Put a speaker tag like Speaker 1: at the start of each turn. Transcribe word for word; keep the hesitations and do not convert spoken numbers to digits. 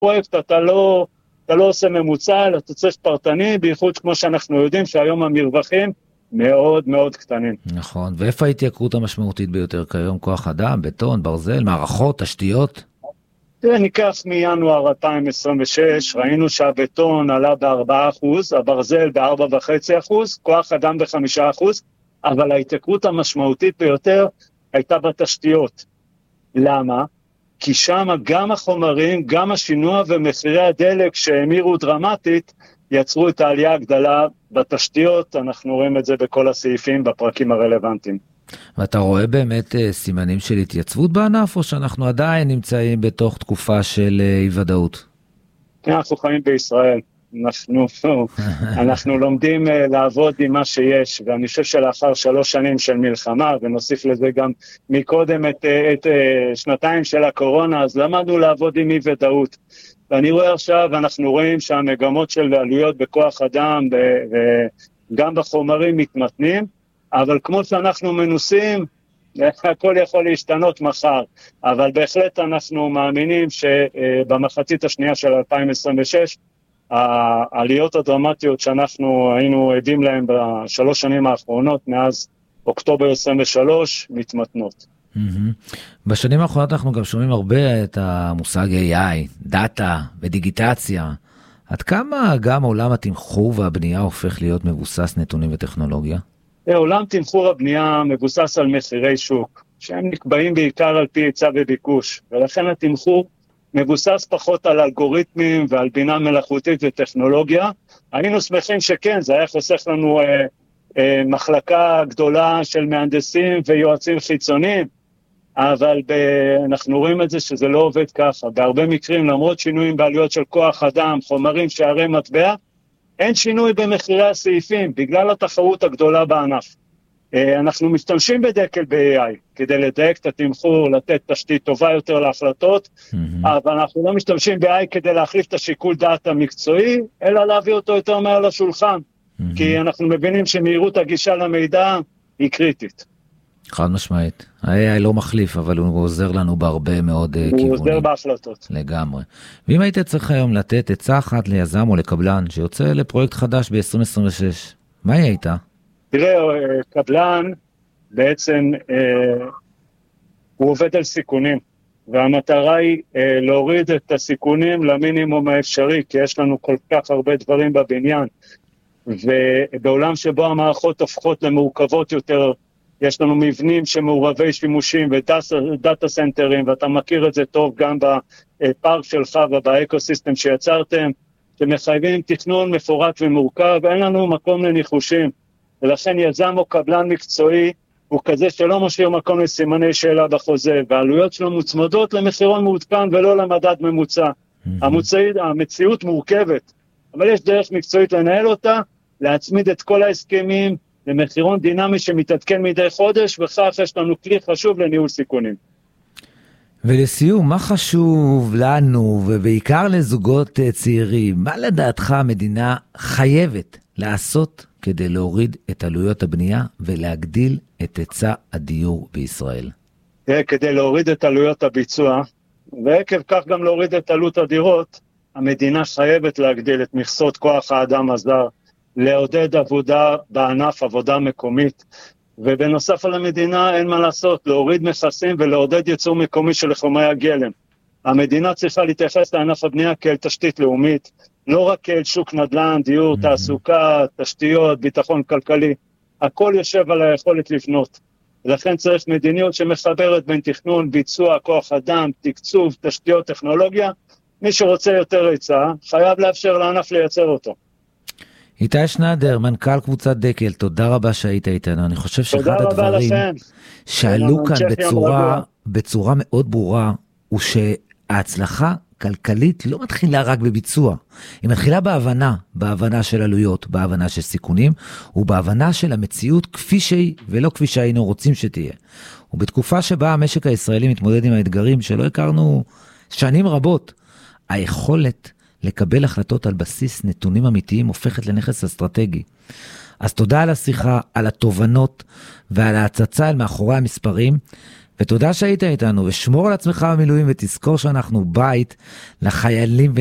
Speaker 1: פרויקט אתה לא, אתה לא עושה ממוצע, אלא אתה צריך פרטני, בייחוד כמו שאנחנו יודעים שהיום המרווחים מאוד מאוד קטנים.
Speaker 2: נכון, ואיפה ההתייקרות המשמעותית ביותר כיום? כוח אדם, בטון, ברזל, מערכות, תשתיות?
Speaker 1: תראה, ניקח מינואר אלפיים עשרים ושש, ראינו שהבטון עלה ב-ארבעה אחוז, הברזל ב-ארבע נקודה חמש אחוז, כוח אדם ב-חמישה אחוז, אבל ההתייקרות המשמעותית ביותר הייתה בתשתיות. למה? כי שם גם החומרים, גם השינוע ומחירי הדלק שהאמירו דרמטית, יצרו את העלייה הגדלה בתשתיות, אנחנו רואים את זה בכל הסעיפים בפרקים הרלוונטיים.
Speaker 2: ואתה רואה באמת סימנים של התייצבות בענף, או שאנחנו עדיין נמצאים בתוך תקופה של אי-ודאות?
Speaker 1: אנחנו חיים בישראל, אנחנו, אנחנו לומדים לעבוד עם מה שיש, ואני חושב שלאחר שלוש שנים של מלחמה, ונוסיף לזה גם מקודם את, את שנתיים של הקורונה, אז למדנו לעבוד עם אי-ודאות. ואני רואה עכשיו, אנחנו רואים שהמגמות של עלויות בכוח אדם, וגם בחומרים מתמתנים, אבל כמו שאנחנו מנוסים, הכל יכול להשתנות מחר, אבל בהחלט אנחנו מאמינים שבמחצית השנייה של אלפיים עשרים ושש, העליות הדרמטיות שאנחנו היינו עדים להן בשלוש שנים האחרונות, מאז אוקטובר עשרים ושלוש, מתמתנות.
Speaker 2: בשנים האחרונות אנחנו גם שומעים הרבה את המושג איי איי, דאטה ודיגיטציה. עד כמה גם עולם התמחור והבנייה הופך להיות מבוסס נתונים וטכנולוגיה?
Speaker 1: עולם תמחור הבנייה מבוסס על מחירי שוק, שהם נקבעים בעיקר על פי היצע וביקוש, ולכן התמחור מבוסס פחות על אלגוריתמים ועל בינה מלאכותית וטכנולוגיה. היינו שמחים שכן, זה היה חוסך לנו אה, אה, מחלקה גדולה של מהנדסים ויועצים חיצוניים, אבל ב, אנחנו רואים את זה שזה לא עובד ככה. בהרבה מקרים, למרות שינויים בעלויות של כוח אדם, חומרים, שערי מטבע, אין שינוי במחירי הסעיפים, בגלל התחרות הגדולה בענף. אנחנו משתמשים בדקל ב-איי איי, כדי לדייק את התמחור, לתת תשתית טובה יותר להחלטות, אבל אנחנו לא משתמשים ב-איי איי כדי להחליף את השיקול דעת המקצועי, אלא להביא אותו יותר מהר לשולחן, כי אנחנו מבינים שמהירות הגישה למידע היא קריטית.
Speaker 2: חד משמעית. ה-איי איי לא מחליף, אבל הוא עוזר לנו בהרבה מאוד כיוונים.
Speaker 1: הוא עוזר בהחלטות.
Speaker 2: לגמרי. ואם היית צריך היום לתת עצה אחת ליזם או לקבלן, שיוצא לפרויקט חדש ב-עשרים עשרים ושש, מה היא הייתה?
Speaker 1: תראה, קבלן בעצם אה, הוא עובד על סיכונים, והמטרה היא אה, להוריד את הסיכונים למינימום האפשרי, כי יש לנו כל כך הרבה דברים בבניין, ובעולם שבו המערכות הופכות למורכבות יותר, יש לנו מבנים שמעורבי שימושים ודאטה סנטרים, ואתה מכיר את זה טוב גם בפארק שלך ובאקוסיסטם שיצרתם, שמחייבים תכנון מפורט ומורכב, אין לנו מקום לניחושים, ולכן יזם או קבלן מקצועי הוא כזה שלא משאיר מקום לסימני שאלה בחוזה, והעלויות שלו מוצמדות למחירון מעודכן ולא למדד ממוצע. המוצאית, המציאות מורכבת, אבל יש דרך מקצועית לנהל אותה, להצמיד את כל ההסכמים למחירון דינמי שמתעדכן מדי חודש, וכך יש לנו כלי חשוב לניהול סיכונים.
Speaker 2: ולסיום, מה חשוב לנו, ובעיקר לזוגות צעירים, מה לדעתך המדינה חייבת לעשות כדי להוריד את עלויות הבנייה ולהגדיל את היצע הדיור בישראל?
Speaker 1: כדי להוריד את עלויות הביצוע, ועקב כך גם להוריד את עלות הדירות, המדינה חייבת להגדיל את מכסות כוח האדם הזר, לעודד עבודה בענף, עבודה מקומית, ובנוסף על המדינה אין מה לעשות, להוריד מכסים ולעודד ייצור מקומי של חומרי הגלם. המדינה צריכה להתייחס לענף הבנייה כאל תשתית לאומית, לא רק כאל שוק נדל"ן, דיור, mm-hmm. תעסוקה, תשתיות, ביטחון כלכלי, הכל יושב על היכולת לבנות. ולכן צריך מדיניות שמחברת בין תכנון, ביצוע, כוח אדם, תקצוב, תשתיות, טכנולוגיה. מי שרוצה יותר היצע, חייב לאפשר לענף לייצר אותו.
Speaker 2: איתי שנדר, מנכ"ל קבוצת דקל, תודה רבה שהיית איתנו. אני חושב שאחד הדברים שעלו כאן בצורה, בצורה מאוד ברורה, הוא שההצלחה כלכלית לא מתחילה רק בביצוע, היא מתחילה בהבנה, בהבנה של עלויות, בהבנה של סיכונים, ובהבנה של המציאות כפי שהיא, ולא כפי שהיינו רוצים שתהיה. ובתקופה שבה המשק הישראלי מתמודד עם האתגרים שלא הכרנו שנים רבות, היכולת לקבל החלטות על בסיס נתונים אמיתיים הופכת לנכס אסטרטגי. אז תודה על השיחה, על התובנות ועל ההצצה אל מאחורי המספרים, ותודה שהיית איתנו, ושמור על עצמך במילואים, ותזכור שאנחנו בית לחיילים